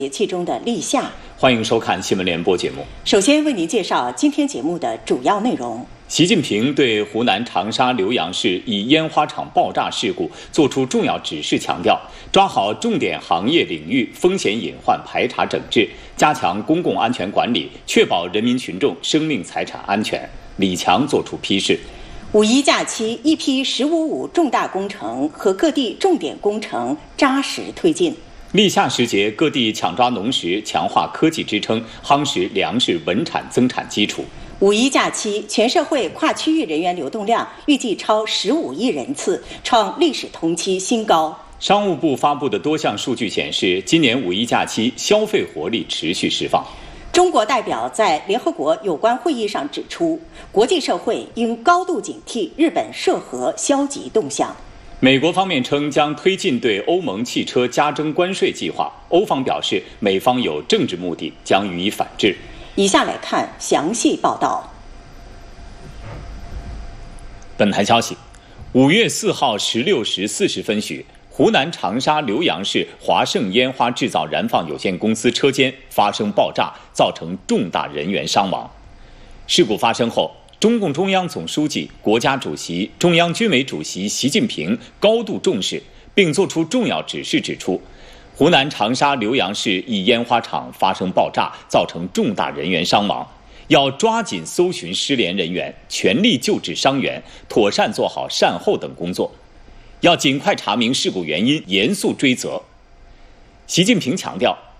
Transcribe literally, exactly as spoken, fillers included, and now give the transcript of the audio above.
节气中的立夏。 欢迎收看新闻联播节目。 首先为您介绍今天节目的主要内容。 习近平对湖南长沙浏阳市一烟花厂爆炸事故作出重要指示，强调抓好重点行业领域风险隐患排查整治，加强公共安全管理，确保人民群众生命财产安全。李强作出批示。 五一假期，一批“十五五”重大工程和各地重点工程扎实推进。 立夏时节，各地抢抓农时，强化科技支撑，夯实粮食稳产增产基础。 五一假期，全社会跨区域人员流动量预计超十五亿人次，创历史同期新高。 商务部发布的多项数据显示，今年五一假期消费活力持续释放。 中国代表在联合国有关会议上指出，国际社会应高度警惕日本涉核消极动向。 美国方面称将推进对欧盟汽车加征关税计划，欧方表示美方有政治目的，将予以反制。 以下来看详细报道。 本台消息，五月四号十六时四十分许，湖南长沙浏阳市华盛烟花制造燃放有限公司车间发生爆炸，造成重大人员伤亡。事故发生后，中共中央总书记、国家主席、中央军委主席习近平高度重视，并作出重要指示，指出湖南长沙浏阳市一烟花厂发生爆炸，造成重大人员伤亡，要抓紧搜寻失联人员，全力救治伤员，妥善做好善后等工作，要尽快查明事故原因，严肃追责。习近平强调，